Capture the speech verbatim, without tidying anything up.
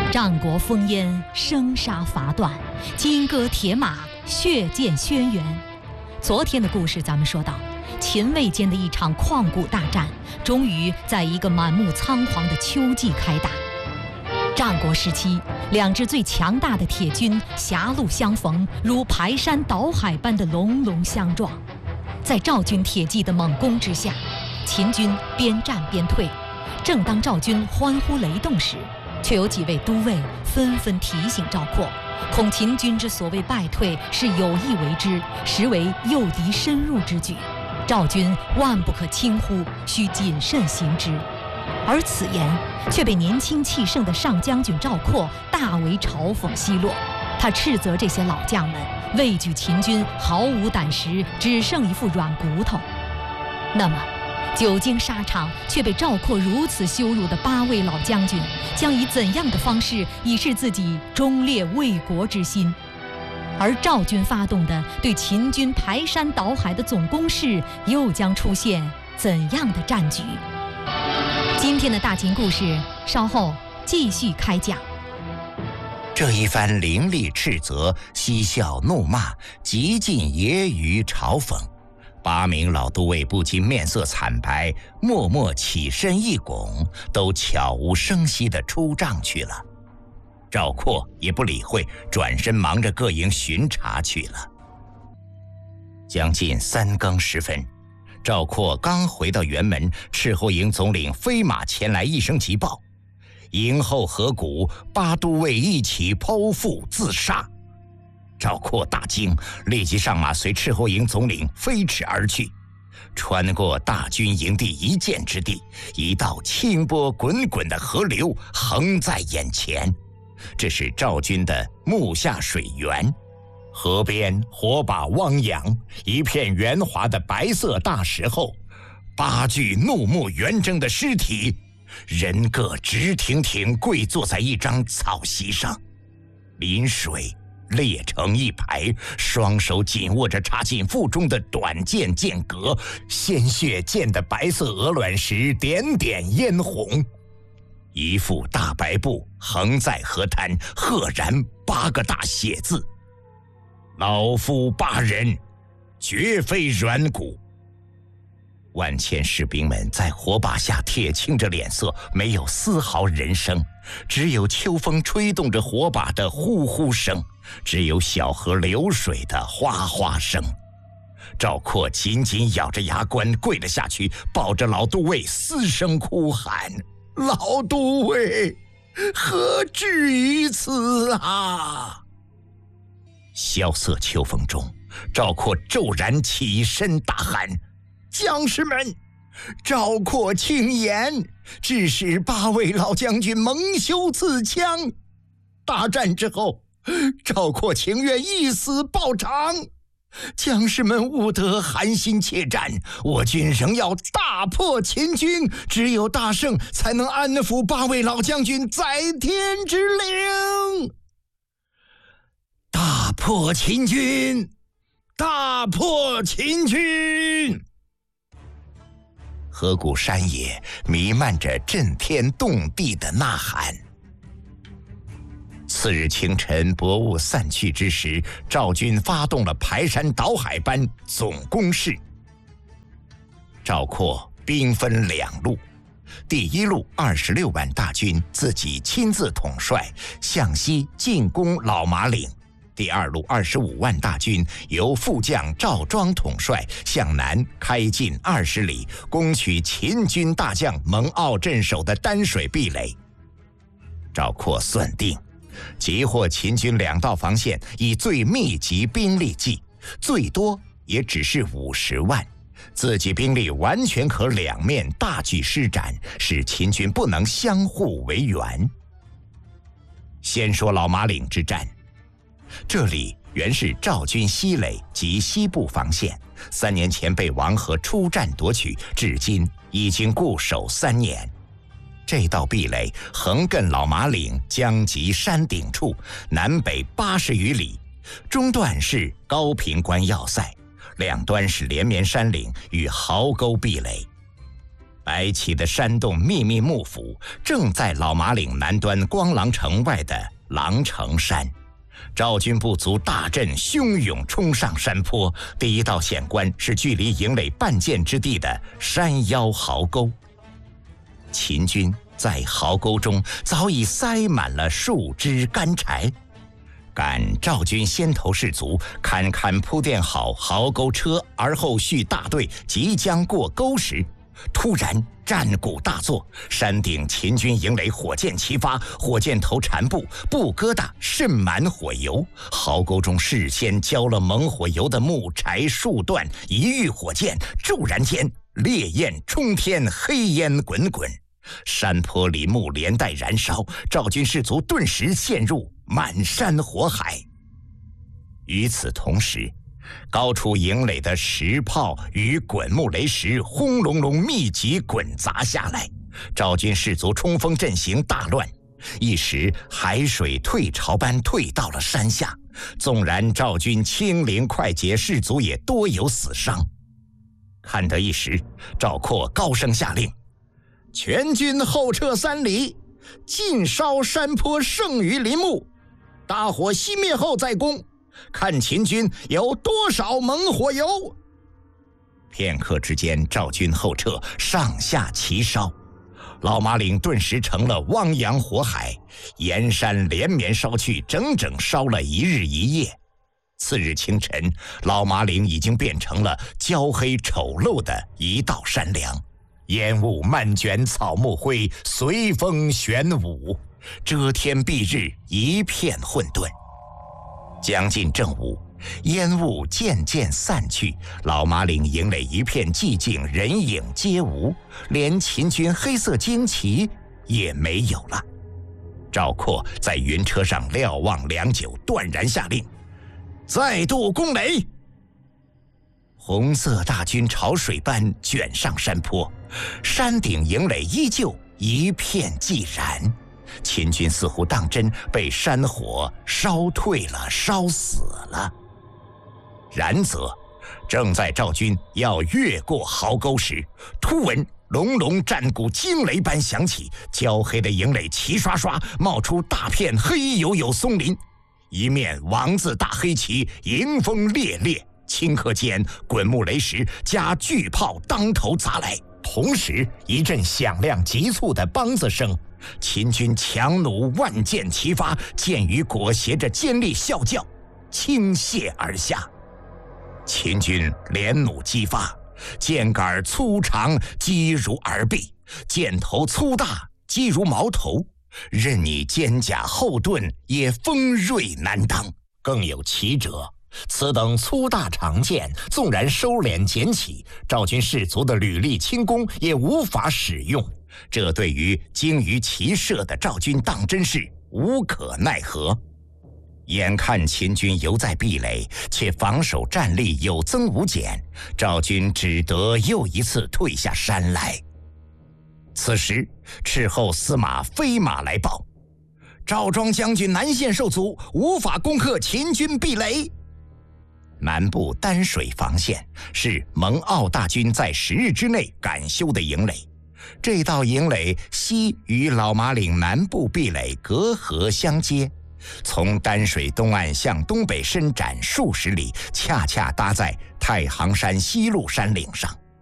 战国烽烟，生杀伐断，金戈铁马，血溅轩辕。昨天的故事咱们说到，秦魏间的一场旷古大战，终于在一个满目仓皇的秋季开打。战国时期，两支最强大的铁军狭路相逢，如排山倒海般的隆隆相撞。在赵军铁骑的猛攻之下，秦军边战边退。正当赵军欢呼雷动时，却有几位都尉纷纷提醒赵括，恐秦军之所谓败退是有意为之，实为诱敌深入之举，赵军万不可轻忽，需谨慎行之。而此言却被年轻气盛的上将军赵括大为嘲讽奚落，他斥责这些老将们畏惧秦军，毫无胆识，只剩一副软骨头。那么久经沙场却被赵括如此羞辱的八位老将军，将以怎样的方式以示自己忠烈卫国之心？而赵军发动的对秦军排山倒海的总攻势，又将出现怎样的战局？今天的大秦故事，稍后继续开讲。 这一番凌厉斥责、嬉笑怒骂，极尽揶揄嘲讽。八名老都尉不禁面色惨白，默默起身一拱，都悄无声息地出帐去了。赵括也不理会，转身忙着各营巡查去了。将近三更时分，赵括刚回到辕门，斥候营总领飞马前来一声急报，营后河谷八都尉一起剖腹自杀。赵括大惊，立即上马随斥候营总领飞驰而去。穿过大军营地一箭之地，一道清波滚滚的河流横在眼前，这是赵军的目下水源。河边火把汪洋，一片圆滑的白色大石后，八具怒目圆睁的尸体，人各直挺挺跪坐在一张草席上，临水列成一排，双手紧握着插进腹中的短剑剑格，鲜血溅得白色鹅卵石点点嫣红。一副大白布横在河滩，赫然八个大写字：老夫八人，绝非软骨。万千士兵们在火把下铁青着脸色，没有丝毫人声，只有秋风吹动着火把的呼呼声，只有小河流水的哗哗声。赵括紧紧咬着牙关跪了下去，抱着老都尉嘶声哭喊：老都尉，何至于此啊！萧瑟秋风中，赵括骤然起身大喊：将士们，赵括轻言，致使八位老将军蒙羞自戕。大战之后，赵括情愿一死报偿。将士们务得寒心切战，我军仍要大破秦军，只有大胜才能安抚八位老将军在天之灵。大破秦军，大破秦军！河谷山野弥漫着震天动地的呐喊。次日清晨，薄雾散去之时，赵军发动了排山倒海般总攻势。赵括兵分两路，第一路二十六万大军自己亲自统帅，向西进攻老马岭；第二路二十五万大军由副将赵庄统帅，向南开进二十里，攻取秦军大将蒙骜镇守的丹水壁垒。赵括算定，截获秦军两道防线，以最密集兵力计，最多也只是五十万，自己兵力完全可两面大举施展，使秦军不能相互为援。先说老马岭之战，这里原是赵军西垒及西部防线，三年前被王和出战夺取，至今已经固守三年。这道壁垒横亘老马岭江极山顶处，南北八十余里，中段是高平关要塞，两端是连绵山岭与壕沟壁垒。 白起的山洞秘密幕府正在老马岭南端光狼城外的狼城山。赵军部族大阵汹涌冲上山坡，第一道险关是距离营垒半箭之地的山腰壕沟。秦军在壕沟中早已塞满了树枝干柴，赶赵军先头士卒堪堪铺垫好壕沟车，而后续大队即将过沟时，突然战鼓大作，山顶秦军营垒火箭齐发，火箭头缠布，布疙瘩渗满火油，壕沟中事先浇了猛火油的木柴树段一遇火箭，骤然间烈焰冲天，黑烟滚滚，山坡林木连带燃烧，赵军士卒顿时陷入满山火海。与此同时，高处营垒的石炮与滚木雷石轰隆隆密集滚砸下来，赵军士卒冲锋阵型大乱，一时海水退潮般退到了山下。纵然赵军轻灵快捷，士卒也多有死伤。看得一时，赵括高声下令：全军后撤三里，尽烧山坡剩余林木，大火熄灭后再攻，看秦军有多少猛火油。片刻之间，赵军后撤，上下齐烧，老马岭顿时成了汪洋火海，沿山连绵烧去，整整烧了一日一夜。次日清晨，老马岭已经变成了焦黑丑陋的一道山梁，烟雾漫卷，草木灰随风旋舞，遮天蔽日，一片混沌。将近正午，烟雾渐渐散去，老马岭营垒一片寂静，人影皆无，连秦军黑色旌旗也没有了。赵括在云车上瞭望良久，断然下令：再度攻垒！红色大军潮水般卷上山坡，山顶营垒依旧一片寂然，秦军似乎当真被山火烧退了，烧死了。然则正在赵军要越过壕沟时，突闻隆隆战鼓惊雷般响起，焦黑的营垒齐刷刷冒出大片黑黝黝松林，一面王字大黑旗迎风烈烈，顷刻间滚木雷石加巨炮当头砸来，同时一阵响亮急促的梆子声，秦军强弩万箭齐发，箭雨裹挟着尖利啸叫倾泻而下。秦军连弩击发，箭杆粗长击如儿臂，箭头粗大击如矛头，任你坚甲后盾也锋锐难当。更有奇者，此等粗大长箭纵然收敛捡起，赵军士卒的履历轻功也无法使用，这对于精于骑射的赵军当真是无可奈何。眼看秦军犹在壁垒，且防守战力有增无减，赵军只得又一次退下山来。此时斥候司马飞马来报：赵庄将军南线受阻，无法攻克秦军壁垒。南部丹水防线是蒙骜大军在十日之内赶修的营垒，这道营垒西与老马岭南部壁垒隔河相接，从丹水东岸向东北伸展数十里，恰恰搭在太行山西麓山岭上。